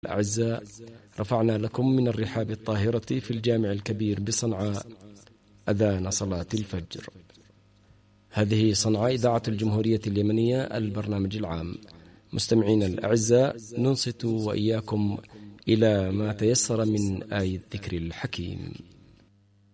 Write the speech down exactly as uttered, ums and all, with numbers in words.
الأعزاء، رفعنا لكم من الرحاب الطاهرة في الجامع الكبير بصنعاء أذان صلاة الفجر. هذه صنعاء إذاعة الجمهورية اليمنية، البرنامج العام. مستمعين الأعزاء، ننصت وإياكم إلى ما تيسر من آية الذكر الحكيم.